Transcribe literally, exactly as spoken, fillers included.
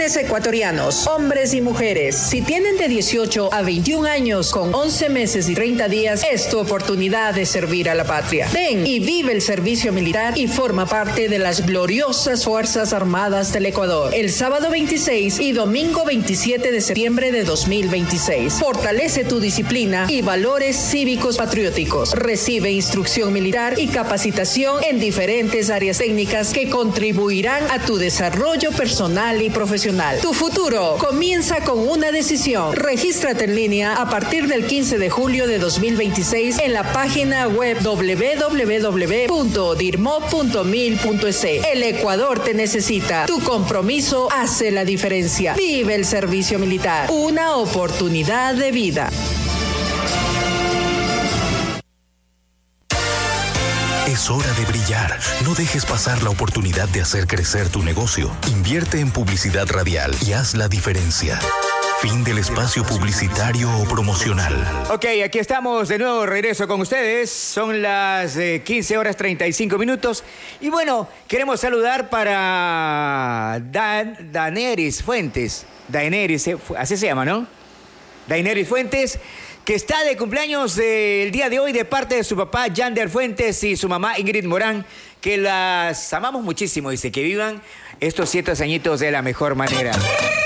Jóvenes ecuatorianos, hombres y mujeres, si tienen de dieciocho a veintiún años con once meses y treinta días, es tu oportunidad de servir a la patria. Ven y vive el servicio militar y forma parte de las gloriosas Fuerzas Armadas del Ecuador. El sábado veintiséis y domingo veintisiete de septiembre de dos mil veintiséis. Fortalece tu disciplina y valores cívicos patrióticos. Recibe instrucción militar y capacitación en diferentes áreas técnicas que contribuirán a tu desarrollo personal y profesional. Tu futuro comienza con una decisión. Regístrate en línea a partir del quince de julio de dos mil veintiséis en la página web doble u doble u doble u punto dirmo punto mil punto es. El Ecuador te necesita. Tu compromiso hace la diferencia. Vive el servicio militar. Una oportunidad de vida. Es hora de brillar. No dejes pasar la oportunidad de hacer crecer tu negocio. Invierte en publicidad radial y haz la diferencia. Fin del espacio publicitario o promocional. Ok, aquí estamos de nuevo, regreso con ustedes. Son las eh, quince horas treinta y cinco minutos. Y bueno, queremos saludar para Dan, Daenerys Fuentes. Daenerys, eh, así se llama, ¿no? Daenerys Fuentes, que está de cumpleaños eh, el día de hoy de parte de su papá Yander Fuentes y su mamá Ingrid Morán, que las amamos muchísimo. Dice que vivan estos siete añitos de la mejor manera.